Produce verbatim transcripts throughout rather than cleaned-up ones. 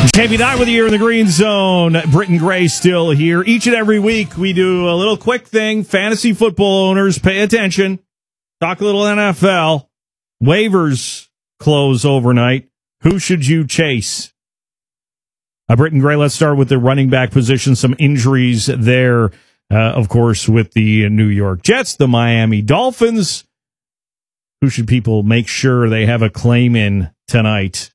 Jamie Nye with you in the Green Zone. Britton Gray still here. Each and every week we do a little quick thing. Fantasy football owners, pay attention. Talk a little N F L. Waivers close overnight. Who should you chase? Uh, Britton Gray, let's start with the running back position. Some injuries there, uh, of course, with the New York Jets, the Miami Dolphins. Who should people make sure they have a claim in tonight?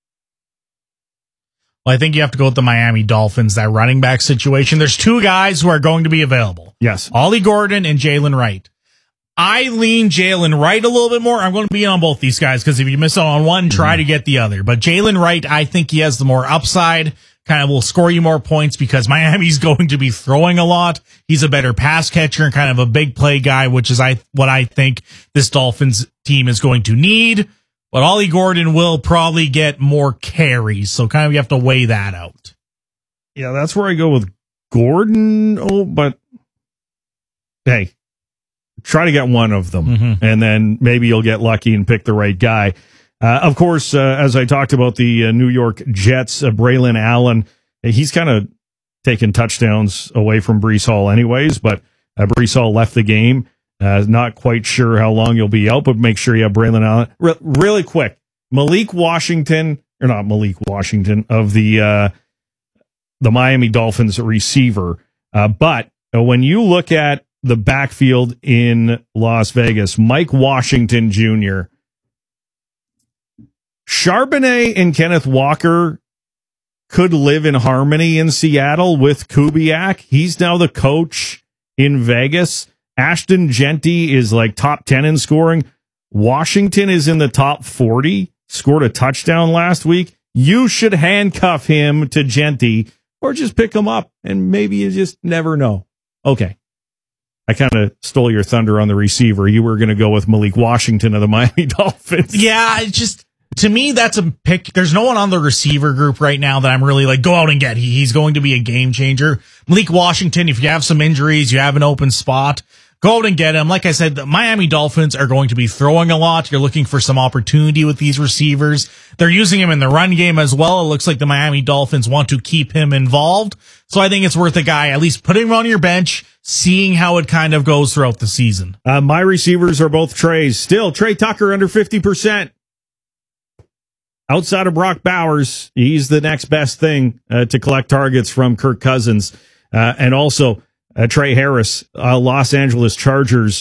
Well, I think you have to go with the Miami Dolphins, that running back situation. There's two guys who are going to be available. Yes. Ollie Gordon and Jalen Wright. I lean Jalen Wright a little bit more. I'm going to be on both these guys because if you miss out on one, try mm. to get the other. But Jalen Wright, I think he has the more upside, kind of will score you more points because Miami's going to be throwing a lot. He's a better pass catcher and kind of a big play guy, which is I what I think this Dolphins team is going to need. But Ollie Gordon will probably get more carries, so kind of you have to weigh that out. Yeah, that's where I go with Gordon. Oh, but hey, try to get one of them, mm-hmm. and then maybe you'll get lucky and pick the right guy. Uh, of course, uh, as I talked about the uh, New York Jets, uh, Braylon Allen, he's kind of taken touchdowns away from Breece Hall anyways, but uh, Breece Hall left the game. Uh, not quite sure how long you'll be out, but make sure you have Braylon Allen. Re- really quick, Malik Washington, or not Malik Washington, of the uh, the Miami Dolphins receiver. Uh, but uh, when you look at the backfield in Las Vegas, Mike Washington Junior, Charbonnet and Kenneth Walker could live in harmony in Seattle with Kubiak. He's now the coach in Vegas. Ashton Genty is like top ten in scoring. Washington is in the top forty, scored a touchdown last week. You should handcuff him to Genty or just pick him up, and maybe you just never know. Okay. I kind of stole your thunder on the receiver. You were going to go with Malik Washington of the Miami Dolphins. Yeah, it just, to me, that's a pick. There's no one on the receiver group right now that I'm really like, go out and get. He, he's going to be a game changer. Malik Washington, if you have some injuries, you have an open spot, go out and get him. Like I said, the Miami Dolphins are going to be throwing a lot. You're looking for some opportunity with these receivers. They're using him in the run game as well. It looks like the Miami Dolphins want to keep him involved. So I think it's worth a guy, at least putting him on your bench, seeing how it kind of goes throughout the season. Uh, my receivers are both Treys. Still, Trey Tucker under fifty percent. Outside of Brock Bowers, he's the next best thing uh, to collect targets from Kirk Cousins. Uh, and also, Uh, Trey Harris, uh, Los Angeles Chargers,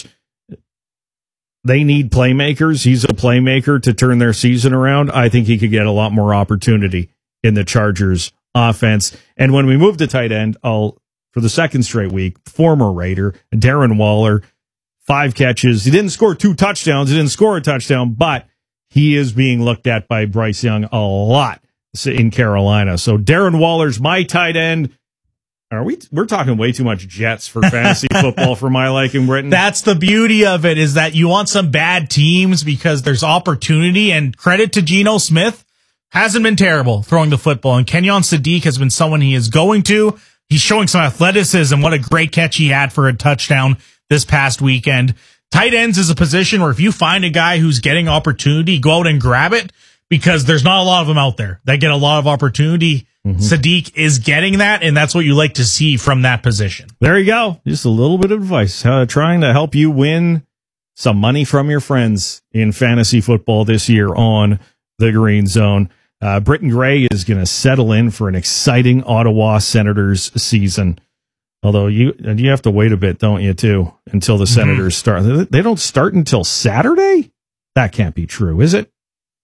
they need playmakers. He's a playmaker to turn their season around. I think he could get a lot more opportunity in the Chargers offense. And when we move to tight end, I'll, for the second straight week, former Raider, Darren Waller, five catches. He didn't score two touchdowns. He didn't score a touchdown, but he is being looked at by Bryce Young a lot in Carolina. So Darren Waller's my tight end. Are we? We're talking way too much Jets for fantasy football for my liking, Britton. That's the beauty of it, is that you want some bad teams because there's opportunity, and credit to Geno Smith, hasn't been terrible throwing the football. And Kenyon Sadiq has been someone he is going to. He's showing some athleticism. What a great catch he had for a touchdown this past weekend. Tight ends is a position where if you find a guy who's getting opportunity, go out and grab it, because there's not a lot of them out there that get a lot of opportunity. Mm-hmm. Sadiq is getting that, and that's what you like to see from that position. There you go. Just a little bit of advice, uh, trying to help you win some money from your friends in fantasy football this year on the Green Zone. Uh, Britton Gray is going to settle in for an exciting Ottawa Senators season. Although you you have to wait a bit, don't you, too, until the mm-hmm. Senators start. They don't start until Saturday? That can't be true, is it?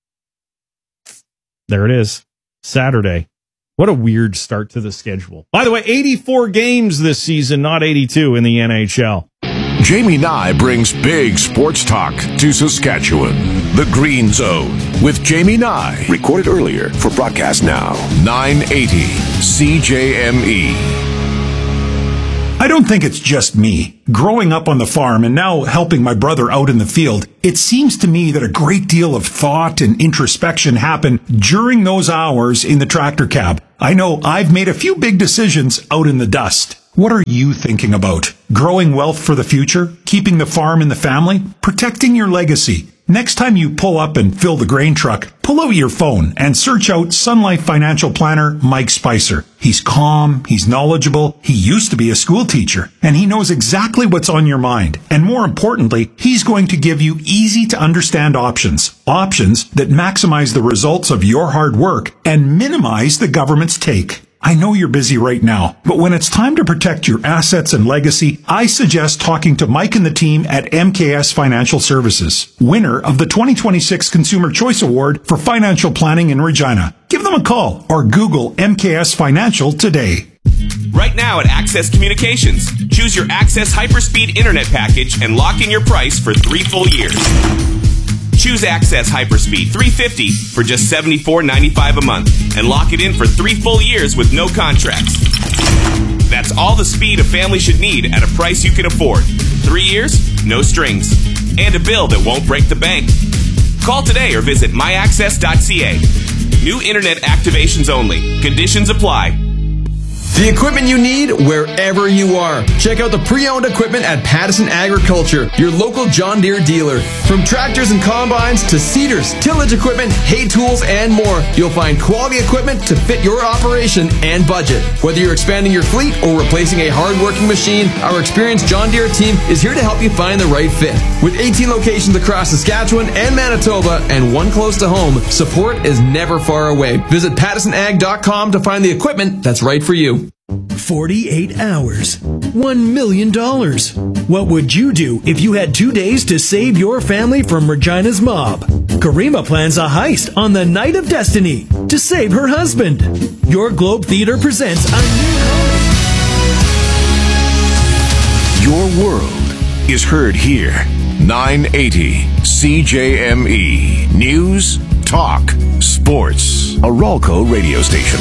There it is. Saturday. What a weird start to the schedule. By the way, eighty-four games this season, not eighty-two in the N H L. Jamie Nye brings big sports talk to Saskatchewan. The Green Zone with Jamie Nye. Recorded earlier for broadcast now. nine eighty C J M E. I don't think it's just me. Growing up on the farm and now helping my brother out in the field, it seems to me that a great deal of thought and introspection happen during those hours in the tractor cab. I know I've made a few big decisions out in the dust. What are you thinking about? Growing wealth for the future? Keeping the farm in the family? Protecting your legacy? Next time you pull up and fill the grain truck, pull out your phone and search out Sun Life Financial Planner Mike Spicer. He's calm, he's knowledgeable, he used to be a school teacher, and he knows exactly what's on your mind. And more importantly, he's going to give you easy to understand options. Options that maximize the results of your hard work and minimize the government's take. I know you're busy right now, but when it's time to protect your assets and legacy, I suggest talking to Mike and the team at M K S Financial Services, winner of the twenty twenty-six Consumer Choice Award for Financial Planning in Regina. Give them a call or Google M K S Financial today. Right now at Access Communications, choose your Access Hyperspeed Internet package and lock in your price for three full years. Choose Access Hyperspeed three fifty for just seventy-four ninety-five a month and lock it in for three full years with no contracts. That's all the speed a family should need at a price you can afford. Three years, no strings, and a bill that won't break the bank. Call today or visit my access dot c a. New internet activations only. Conditions apply. The equipment you need wherever you are. Check out the pre-owned equipment at Pattison Agriculture, your local John Deere dealer. From tractors and combines to seeders, tillage equipment, hay tools, and more, you'll find quality equipment to fit your operation and budget. Whether you're expanding your fleet or replacing a hard-working machine, our experienced John Deere team is here to help you find the right fit. With eighteen locations across Saskatchewan and Manitoba and one close to home, support is never far away. Visit pattison ag dot com to find the equipment that's right for you. forty-eight hours. one million dollars. What would you do if you had two days to save your family from Regina's mob? Karima plans a heist on the Night of Destiny to save her husband. Your Globe Theater presents a new comedy. Your world is heard here. nine eighty C J M E. News, talk, sports. A Ralco radio station.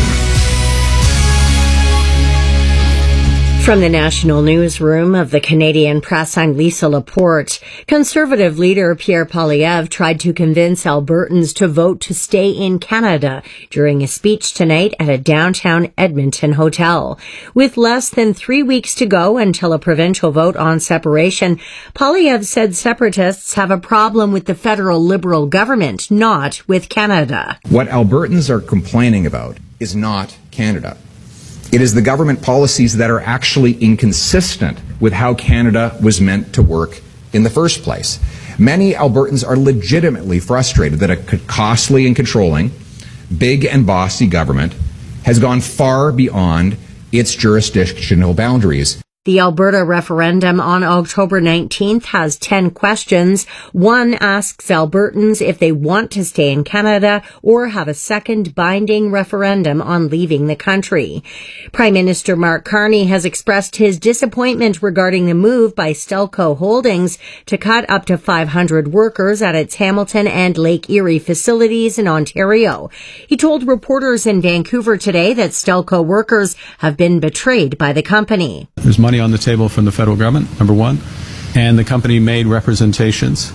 From the national newsroom of the Canadian Press, I'm Lisa Laporte. Conservative leader Pierre Poilievre tried to convince Albertans to vote to stay in Canada during a speech tonight at a downtown Edmonton hotel. With less than three weeks to go until a provincial vote on separation, Poilievre said separatists have a problem with the federal Liberal government, not with Canada. What Albertans are complaining about is not Canada. It is the government policies that are actually inconsistent with how Canada was meant to work in the first place. Many Albertans are legitimately frustrated that a costly and controlling, big and bossy government has gone far beyond its jurisdictional boundaries. The Alberta referendum on October nineteenth has ten questions. One asks Albertans if they want to stay in Canada or have a second binding referendum on leaving the country. Prime Minister Mark Carney has expressed his disappointment regarding the move by Stelco Holdings to cut up to five hundred workers at its Hamilton and Lake Erie facilities in Ontario. He told reporters in Vancouver today that Stelco workers have been betrayed by the company. There's money on the table from the federal government, number one, and the company made representations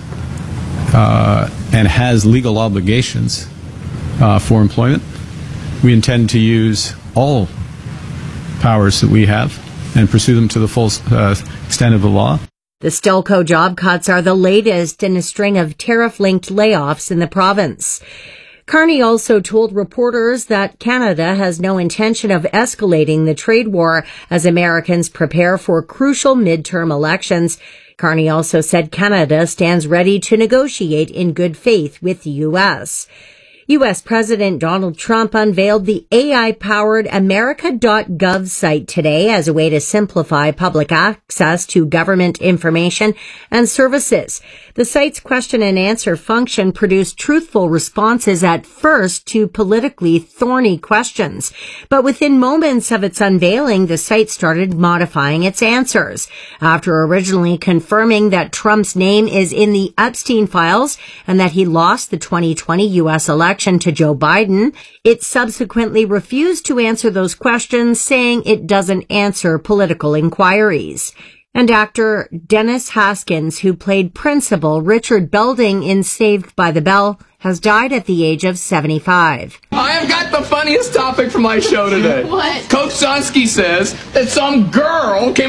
uh, and has legal obligations uh, for employment. We intend to use all powers that we have and pursue them to the full uh, extent of the law. The Stelco job cuts are the latest in a string of tariff-linked layoffs in the province. Carney also told reporters that Canada has no intention of escalating the trade war as Americans prepare for crucial midterm elections. Carney also said Canada stands ready to negotiate in good faith with the U S. U S President Donald Trump unveiled the A I-powered America dot gov site today as a way to simplify public access to government information and services. The site's question and answer function produced truthful responses at first to politically thorny questions. But within moments of its unveiling, the site started modifying its answers. After originally confirming that Trump's name is in the Epstein files and that he lost the twenty twenty U S election to Joe Biden, it subsequently refused to answer those questions, saying it doesn't answer political inquiries. And actor Dennis Haskins, who played Principal Richard Belding in Saved by the Bell, has died at the age of seventy-five. I have got the funniest topic for my show today. What? Coach Sonsky says that some girl came